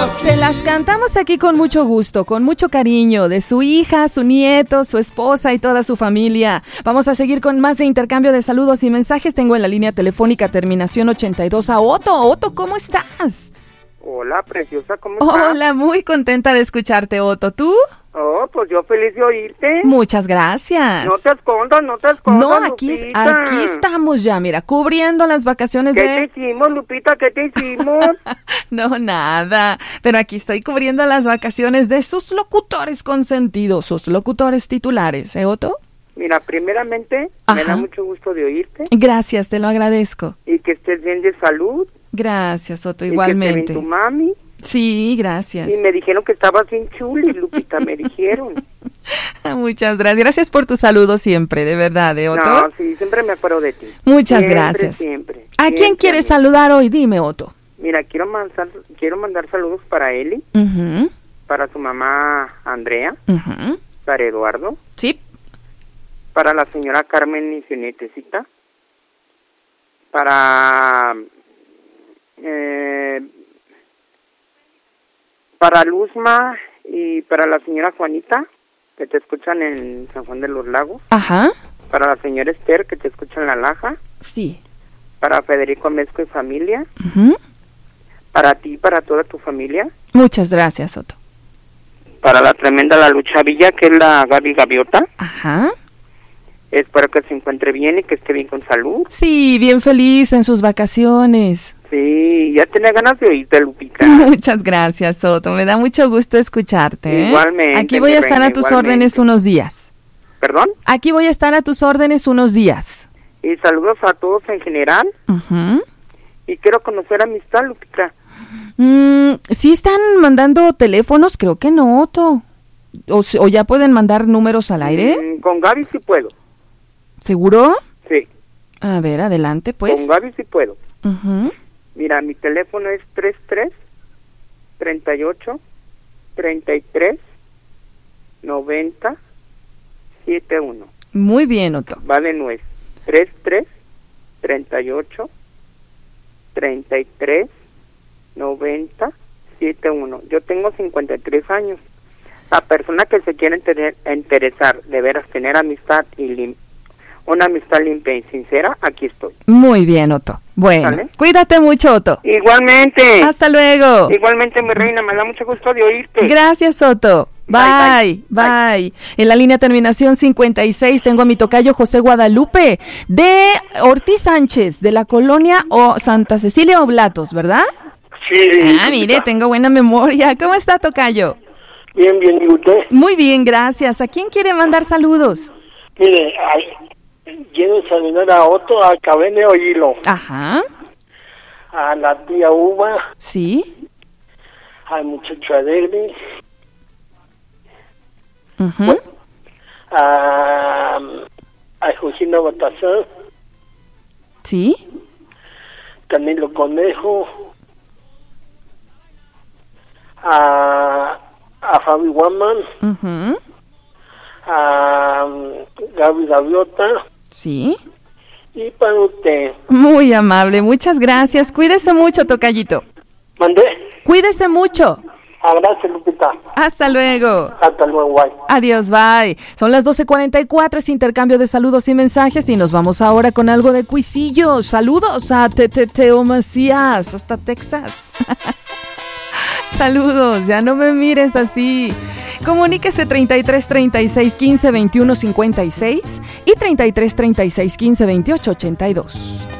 Se las cantamos aquí con mucho gusto, con mucho cariño, de su hija, su nieto, su esposa y toda su familia. Vamos a seguir con más de intercambio de saludos y mensajes. Tengo en la línea telefónica terminación 82 a Otto. Otto, ¿cómo estás? Hola, preciosa, ¿cómo estás? Hola, muy contenta de escucharte, Otto. ¿Tú? Oh, pues yo feliz de oírte. Muchas gracias. No te escondas, No, aquí estamos ya, mira, cubriendo las vacaciones ¿Qué te hicimos, Lupita? ¿Qué te hicimos? No, nada, pero aquí estoy cubriendo las vacaciones de sus locutores consentidos, sus locutores titulares, Otto? Mira, primeramente, me da mucho gusto de oírte. Gracias, te lo agradezco. Y que estés bien de salud. Gracias, Otto, igualmente. Y que esté bien tu mami. Sí, gracias. Y me dijeron que estabas bien chuli, Lupita, me dijeron. Muchas gracias. Gracias por tu saludo siempre, de verdad, Otto. No, sí, siempre me acuerdo de ti. Muchas siempre, gracias. Siempre. ¿A quién quieres saludar hoy? Dime, Otto. Mira, quiero mandar saludos para Eli, para su mamá Andrea, para Eduardo. Sí. Para la señora Carmen y su nietecita. Para Luzma y para la señora Juanita, que te escuchan en San Juan de los Lagos. Ajá. Para la señora Esther, que te escucha en La Laja. Sí. Para Federico Mezco y familia. Para ti, para toda tu familia. Muchas gracias, Otto. Para la tremenda La Lucha Villa, que es la Gaby Gaviota. Ajá. Espero que se encuentre bien y que esté bien con salud. Sí, bien feliz en sus vacaciones. Sí, ya tenía ganas de oírte, Lupita. Muchas gracias, Otto. Me da mucho gusto escucharte. Igualmente. Aquí voy a estar a tus órdenes unos días. ¿Perdón? Aquí voy a estar a tus órdenes unos días. Y saludos a todos en general. Y quiero conocer amistad, Lupita. ¿Sí están mandando teléfonos? Creo que no, Otto. ¿O ya pueden mandar números al aire? Con Gaby sí puedo. ¿Seguro? Sí. A ver, adelante, pues. Con Gaby sí puedo. Mira, mi teléfono es 33-38-33-90-71. Muy bien, Otto. Vale, no es 33-38-33-90-71. Yo tengo 53 años. La persona que se quiere interesar, de veras tener amistad y una amistad limpia y sincera, aquí estoy. Muy bien, Otto. Bueno, ¿sale? Cuídate mucho, Otto. Igualmente. Hasta luego. Igualmente, mi reina, me da mucho gusto de oírte. Gracias, Otto. Bye. En la línea terminación 56 tengo a mi tocayo José Guadalupe de Ortiz Sánchez, de la colonia Santa Cecilia Oblatos, ¿verdad? Sí. Mire, tengo buena memoria. ¿Cómo está, tocayo? Bien, ¿y usted? Muy bien, gracias. ¿A quién quiere mandar saludos? Mire, quiero saludar a Otto, a Cabene Oílo. Ajá. A la tía Uva. Sí. Al muchacho Adelmi. Bueno, a Josina Batazán. Sí. Camilo Conejo. A Fabi Guaman. A Gaby Gaviota. Sí. Y para usted. Muy amable, muchas gracias. Cuídese mucho, tocayito. ¿Mandé? Cuídese mucho. Gracias, Lupita. Hasta luego. Hasta luego, bye. Adiós, bye. Son las 12:44, es intercambio de saludos y mensajes y nos vamos ahora con algo de cuisillo. Saludos a Teo Macías, hasta Texas. Saludos, ya no me mires así. Comuníquese 33 36 15 21 56 y 33 36 15 28 82.